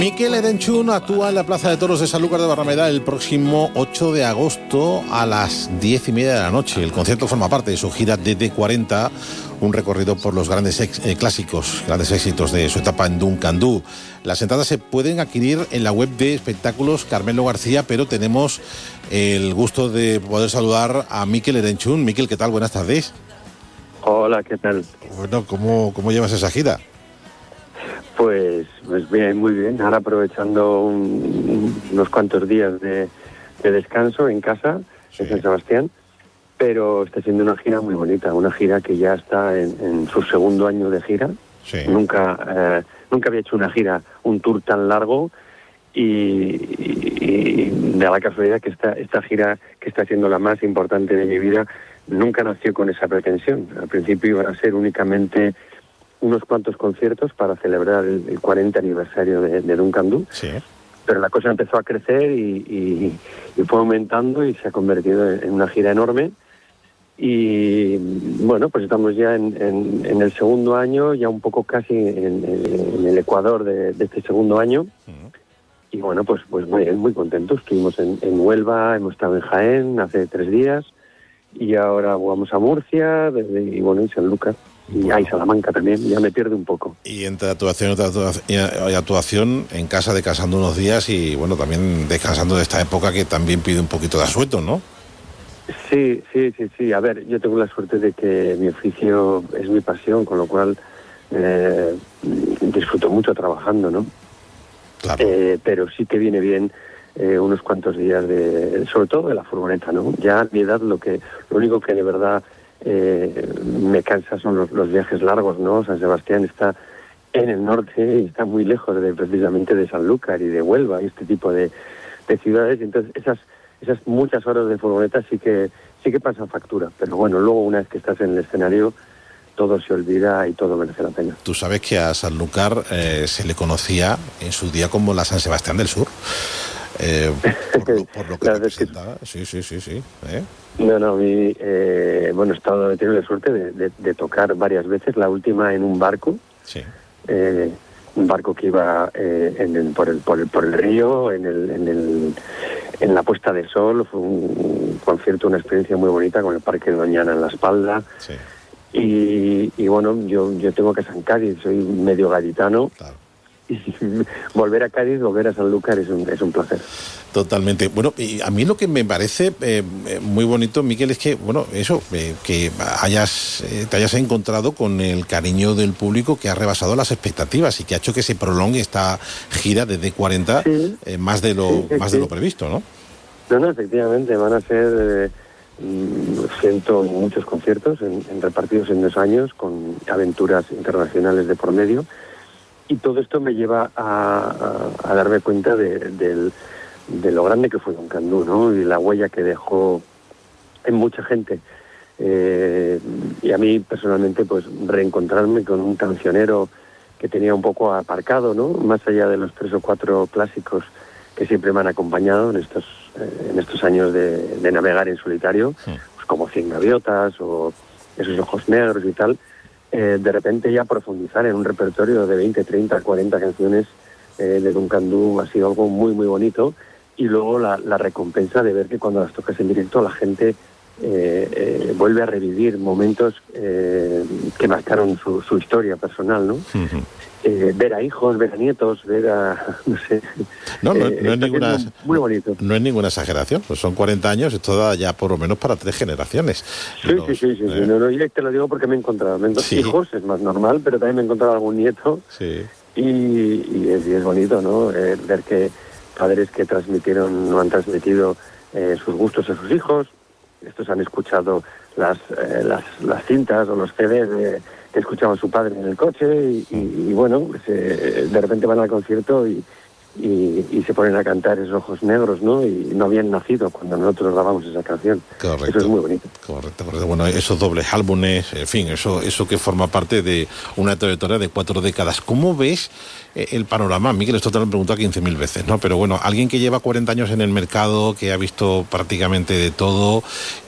Mikel Erenchun actúa en la Plaza de Toros de Sanlúcar de Barrameda el próximo 8 de agosto a las 10:30 de la noche. El concierto forma parte de su gira DD40, un recorrido por los grandes clásicos, grandes éxitos de su etapa en Duncan Du. Las entradas se pueden adquirir en la web de espectáculos Carmelo García, pero tenemos el gusto de poder saludar a Mikel Erenchun. Mikel, ¿qué tal? Buenas tardes. Hola, ¿qué tal? Bueno, ¿cómo llevas esa gira? Pues bien, muy bien. Ahora aprovechando unos cuantos días de descanso en casa, en San Sebastián, pero está siendo una gira muy bonita, una gira que ya está en su segundo año de gira. Sí. Nunca había hecho una gira, un tour tan largo, y da la casualidad que esta gira, que está siendo la más importante de mi vida, nunca nació con esa pretensión. Al principio iban a ser únicamente unos cuantos conciertos para celebrar el 40 aniversario de Duncan Du, Sí. pero la cosa empezó a crecer y fue aumentando y se ha convertido en una gira enorme. Y bueno, pues estamos ya en el segundo año, ya un poco casi en el ecuador de este segundo año. Y bueno, pues muy contentos. Estuvimos en Huelva, hemos estado en Jaén hace 3 días, y ahora vamos a Murcia, y bueno, en Sanlúcar. Y hay Salamanca también, ya me pierdo un poco. Y entre actuación y actuación, en casa descansando unos días y bueno, también descansando de esta época que también pide un poquito de asueto, ¿no? Sí. A ver, yo tengo la suerte de que mi oficio es mi pasión, con lo cual disfruto mucho trabajando, ¿no? Claro. Pero sí que viene bien unos cuantos días sobre todo de la furgoneta, ¿no? Ya a mi edad lo único que de verdad me cansa son los viajes largos, ¿no? San Sebastián está en el norte y está muy lejos precisamente de Sanlúcar y de Huelva y este tipo de ciudades, y entonces esas muchas horas de furgoneta sí que pasan factura, pero bueno, luego una vez que estás en el escenario todo se olvida y todo merece la pena. Tú sabes que a Sanlúcar se le conocía en su día como la San Sebastián del Sur. Por lo que representaba. Sí. No, he tenido la suerte de tocar varias veces, la última en un barco. Sí. Un barco que iba por el río, en la puesta de sol. Fue un concierto, una experiencia muy bonita, con el Parque de Doñana en la espalda. Sí. Y bueno, yo tengo casa en Cádiz, soy medio gaditano. Claro. Y volver a Cádiz, volver a Sanlúcar es un placer. Totalmente. Bueno, y a mí lo que me parece muy bonito, Mikel, es que, bueno, eso, que te hayas encontrado con el cariño del público que ha rebasado las expectativas y que ha hecho que se prolongue esta gira desde 40 más de lo previsto, ¿no? No, efectivamente, van a ser muchos conciertos repartidos en 2 años, con aventuras internacionales de por medio. Y todo esto me lleva a darme cuenta de lo grande que fue Duncan Du, ¿no? Y la huella que dejó en mucha gente. Y a mí personalmente, pues reencontrarme con un cancionero que tenía un poco aparcado, ¿no? Más allá de los 3 o 4 clásicos que siempre me han acompañado en estos años de navegar en solitario, pues como 100 gaviotas o Esos ojos negros y tal. De repente ya profundizar en un repertorio de 20, 30, 40 canciones de Duncan Du ha sido algo muy, muy bonito. Y luego la recompensa de ver que cuando las tocas en directo la gente vuelve a revivir momentos que marcaron su historia personal, ¿no? Ver a hijos, ver a nietos, ver a... no sé. No es ninguna... Muy bonito. No es ninguna exageración, pues son 40 años, esto da ya por lo menos para 3 generaciones. Sí. No, yo te lo digo porque me he encontrado. Hijos, es más normal, pero también me he encontrado algún nieto. Sí. Y es bonito, ¿no? Ver que padres que no han transmitido sus gustos a sus hijos. Estos han escuchado las cintas o los CDs que escuchaba su padre en el coche y bueno, pues, de repente van al concierto y se ponen a cantar Esos ojos negros, ¿no? Y no habían nacido cuando nosotros grabamos esa canción. Correcto. Eso es muy bonito. Correcto. Bueno, esos dobles álbumes, en fin, eso que forma parte de una trayectoria de 4 décadas. ¿Cómo ves el panorama? Mikel, esto te lo han preguntado 15.000 veces, ¿no? Pero bueno, alguien que lleva 40 años en el mercado, que ha visto prácticamente de todo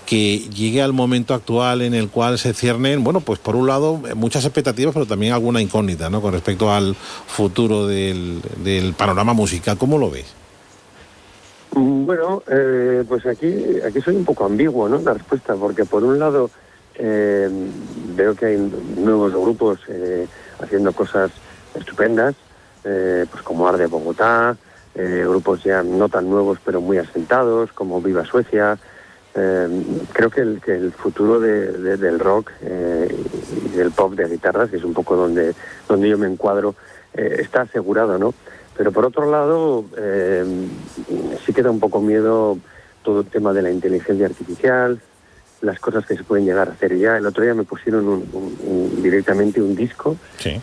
que llegue al momento actual en el cual se ciernen, bueno, pues por un lado muchas expectativas, pero también alguna incógnita, ¿no?, con respecto al futuro del panorama musical. ¿Cómo lo ves? Bueno, pues aquí soy un poco ambiguo, ¿no?, la respuesta, porque por un lado veo que hay nuevos grupos haciendo cosas estupendas, pues como Arde Bogotá, grupos ya no tan nuevos pero muy asentados, como Viva Suecia. Creo que el futuro del rock y del pop de guitarras, que es un poco donde yo me encuadro, está asegurado, ¿no? Pero por otro lado, sí que da un poco miedo todo el tema de la inteligencia artificial, las cosas que se pueden llegar a hacer ya. El otro día me pusieron directamente un disco, sí,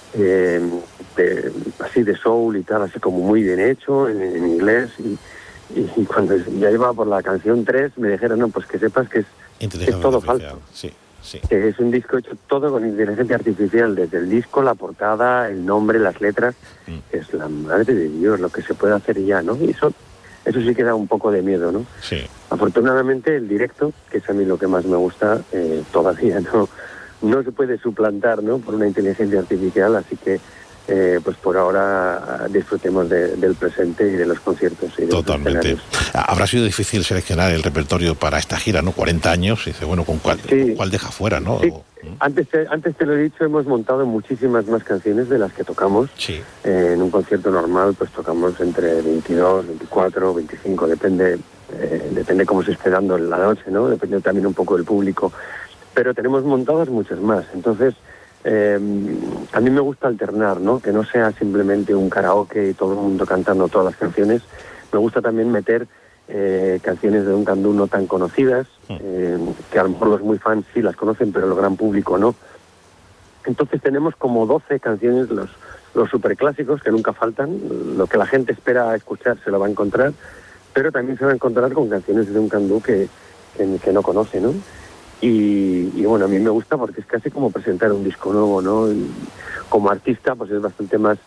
así de soul y tal, así como muy bien hecho, en inglés, y cuando ya iba por la canción 3 me dijeron, no, pues que sepas que es todo falso. Sí, sí. Que es un disco hecho todo con inteligencia artificial, desde el disco, la portada, el nombre, las letras. Es la madre de Dios lo que se puede hacer ya, ¿no? Y eso sí que da un poco de miedo, ¿no? Sí. Afortunadamente el directo, que es a mí lo que más me gusta, todavía no se puede suplantar, ¿no?, por una inteligencia artificial, así que pues por ahora disfrutemos del presente y de los conciertos y de totalmente. Los escenarios. Habrá sido difícil seleccionar el repertorio para esta gira, ¿no? 40 años, y dice, bueno, ¿con cuál deja fuera, no? Sí. Antes te lo he dicho, hemos montado muchísimas más canciones de las que tocamos. Sí. En un concierto normal pues tocamos entre 22, 24, 25, depende cómo se esté dando en la noche, ¿no? Depende también un poco del público. Pero tenemos montadas muchas más, entonces a mí me gusta alternar, ¿no? Que no sea simplemente un karaoke y todo el mundo cantando todas las canciones. Me gusta también meter canciones de Duncan Du no tan conocidas, que a lo mejor los muy fans sí las conocen, pero el gran público no. Entonces tenemos como 12 canciones, los superclásicos que nunca faltan, lo que la gente espera escuchar se lo va a encontrar, pero también se va a encontrar con canciones de Duncan Du que no conoce, ¿no? Y bueno, a mí me gusta porque es casi como presentar un disco nuevo, ¿no? Y como artista pues es bastante más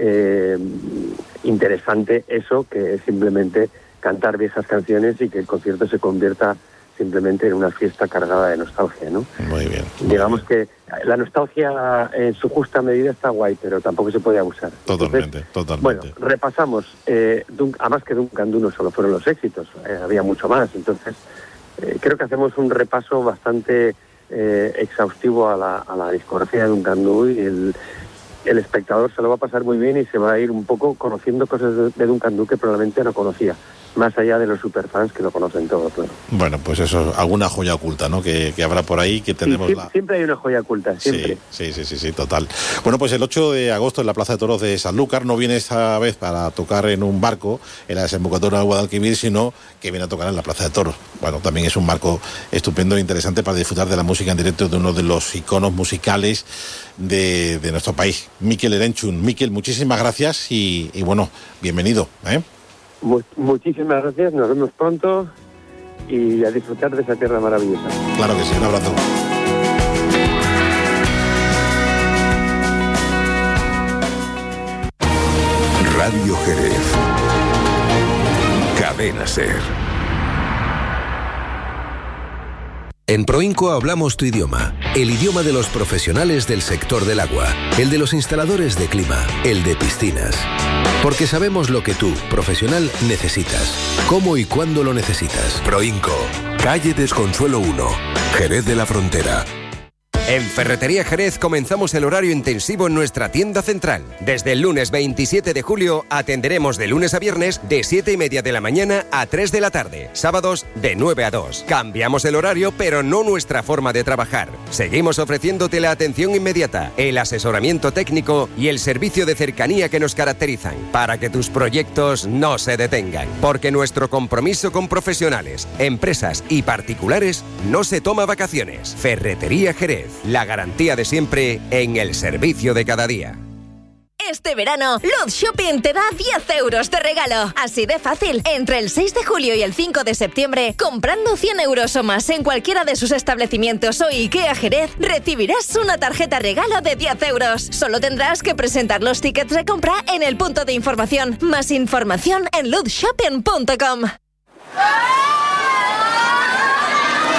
interesante eso que simplemente cantar viejas canciones y que el concierto se convierta simplemente en una fiesta cargada de nostalgia, ¿no? Muy bien. Digamos que la nostalgia en su justa medida está guay, pero tampoco se puede abusar. Totalmente. Bueno, repasamos. Además que Duncan Du no solo fueron los éxitos, había mucho más. Entonces, creo que hacemos un repaso bastante exhaustivo a la discografía de Duncan Du y el espectador se lo va a pasar muy bien y se va a ir un poco conociendo cosas de Duncan Du que probablemente no conocía, más allá de los superfans que lo conocen todo, claro. Bueno, pues eso, alguna joya oculta, ¿no?, que habrá por ahí, que tenemos sí, siempre hay una joya oculta, siempre. Sí, total. Bueno, pues el 8 de agosto en la Plaza de Toros de Sanlúcar no viene esta vez para tocar en un barco en la desembocadura del Guadalquivir, sino que viene a tocar en la Plaza de Toros. Bueno, también es un marco estupendo e interesante para disfrutar de la música en directo de uno de los iconos musicales de nuestro país, Mikel Erenchun. Mikel, muchísimas gracias y bueno, bienvenido, ¿eh? Muchísimas gracias, nos vemos pronto y a disfrutar de esa tierra maravillosa. Claro que sí, un abrazo. Radio Jerez. Cadena SER. En Proinco hablamos tu idioma, el idioma de los profesionales del sector del agua, el de los instaladores de clima, el de piscinas. Porque sabemos lo que tú, profesional, necesitas, cómo y cuándo lo necesitas. Proinco, calle Desconsuelo 1, Jerez de la Frontera. En Ferretería Jerez comenzamos el horario intensivo en nuestra tienda central. Desde el lunes 27 de julio atenderemos de lunes a viernes de 7:30 de la mañana a 3 de la tarde. Sábados de 9 a 2. Cambiamos el horario, pero no nuestra forma de trabajar. Seguimos ofreciéndote la atención inmediata, el asesoramiento técnico y el servicio de cercanía que nos caracterizan, para que tus proyectos no se detengan. Porque nuestro compromiso con profesionales, empresas y particulares no se toma vacaciones. Ferretería Jerez. La garantía de siempre en el servicio de cada día. Este verano, Luz Shopping te da 10 euros de regalo. Así de fácil. Entre el 6 de julio y el 5 de septiembre, comprando 100 euros o más en cualquiera de sus establecimientos o IKEA Jerez, recibirás una tarjeta regalo de 10 euros. Solo tendrás que presentar los tickets de compra en el punto de información. Más información en luzshopping.com.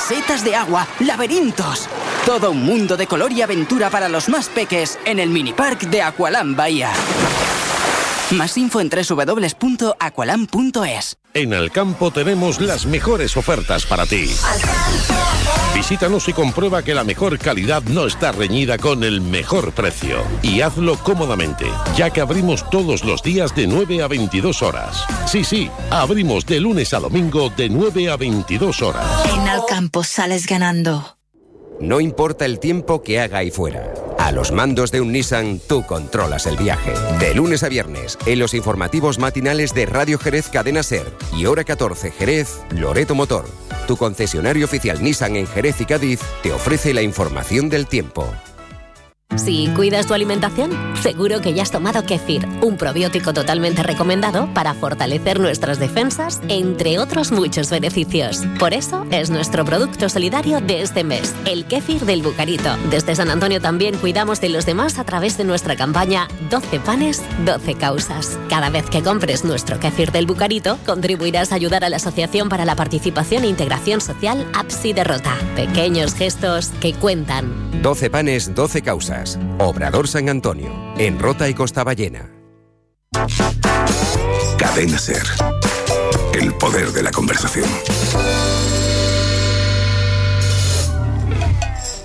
casetas de agua, laberintos. Todo un mundo de color y aventura para los más peques en el minipark de Aqualand Bahía. Más info en www.aqualand.es. En Alcampo tenemos las mejores ofertas para ti. Visítanos y comprueba que la mejor calidad no está reñida con el mejor precio. Y hazlo cómodamente, ya que abrimos todos los días de 9 a 22 horas. Sí, abrimos de lunes a domingo de 9 a 22 horas. En Alcampo sales ganando. No importa el tiempo que haga ahí fuera. A los mandos de un Nissan, tú controlas el viaje. De lunes a viernes, en los informativos matinales de Radio Jerez Cadena Ser y Hora 14 Jerez, Loreto Motor. Tu concesionario oficial Nissan en Jerez y Cádiz te ofrece la información del tiempo. Si cuidas tu alimentación, seguro que ya has tomado kéfir, un probiótico totalmente recomendado para fortalecer nuestras defensas, entre otros muchos beneficios. Por eso es nuestro producto solidario de este mes, el kéfir del Bucarito. Desde San Antonio también cuidamos de los demás a través de nuestra campaña 12 panes, 12 causas. Cada vez que compres nuestro kéfir del Bucarito, contribuirás a ayudar a la Asociación para la Participación e Integración Social APSI de Rota. Pequeños gestos que cuentan. 12 panes, 12 causas. Obrador San Antonio, en Rota y Costa Ballena. Cadena Ser. El poder de la conversación.